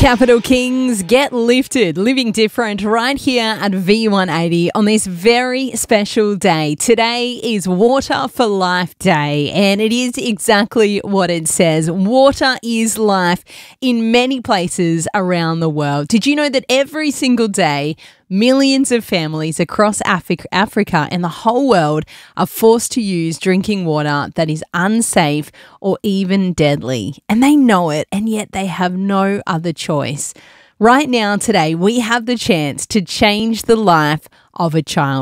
Capital Kings, get lifted, living different right here at V180 on this very special day. Today is Water for Life Day, and it is exactly what it says. Water is life in many places around the world. Did you know that every single day, millions of families across Africa and the whole world are forced to use drinking water that is unsafe or even deadly? And they know it, and yet they have no other choice. Right now, today, we have the chance to change the life of a child.